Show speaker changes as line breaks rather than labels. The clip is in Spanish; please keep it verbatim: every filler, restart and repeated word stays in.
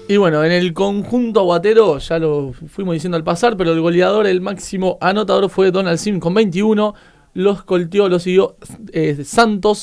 Y bueno, en el conjunto aguatero, ya lo fuimos diciendo al pasar, pero el goleador, el máximo anotador fue Donald Sim con veintiuno. Los colteó, lo siguió eh, Santos